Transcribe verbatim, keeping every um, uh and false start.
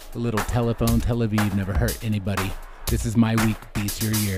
A little telephone, Tel Aviv never hurt anybody. This is my week, beats your year.